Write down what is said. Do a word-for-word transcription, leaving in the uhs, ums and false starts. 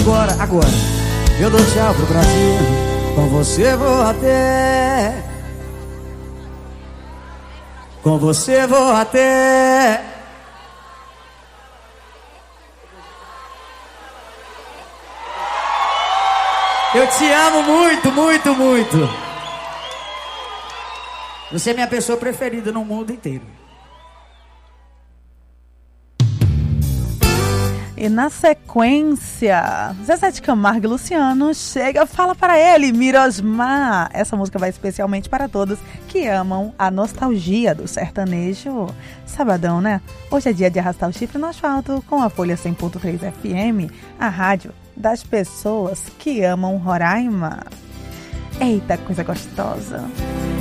Agora, agora, eu dou tchau pro Brasil. Com você vou até. Com você vou até. Eu te amo muito, muito, muito. Você é minha pessoa preferida no mundo inteiro. E na sequência, Zezé de Camargo e Luciano chega, fala para ele, Mirosmar. Essa música vai especialmente para todos que amam a nostalgia do sertanejo. Sabadão, né? Hoje é dia de arrastar o chifre no asfalto com a Folha cem ponto três F M, a rádio das pessoas que amam Roraima. Eita, coisa gostosa.